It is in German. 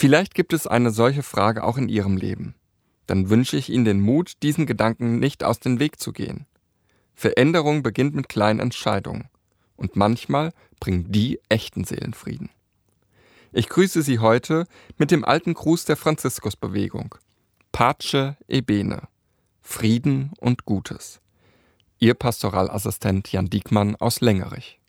Vielleicht gibt es eine solche Frage auch in Ihrem Leben. Dann wünsche ich Ihnen den Mut, diesen Gedanken nicht aus dem Weg zu gehen. Veränderung beginnt mit kleinen Entscheidungen. Und manchmal bringen die echten Seelenfrieden. Ich grüße Sie heute mit dem alten Gruß der Franziskusbewegung. Pace e bene. Frieden und Gutes. Ihr Pastoralassistent Jan Diekmann aus Lengerich.